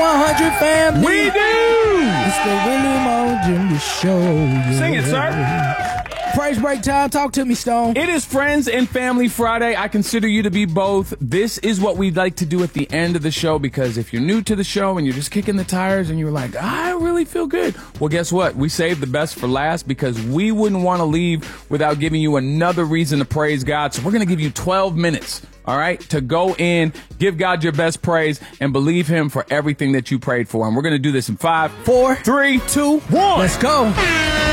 100 family. We do. It's the Willie Mo Jimmy Show. Yeah. Sing it, sir. Praise break time. Talk to me, Stone. It is Friends and Family Friday. I consider you to be both. This is what we'd like to do at the end of the show, because if you're new to the show and you're just kicking the tires and you're like, I really feel good. Well, guess what? We saved the best for last, because we wouldn't want to leave without giving you another reason to praise God. So we're going to give you 12 minutes, all right, to go in, give God your best praise, and believe him for everything that you prayed for. And we're going to do this in 5, 4, 3, 2, 1. Let's go.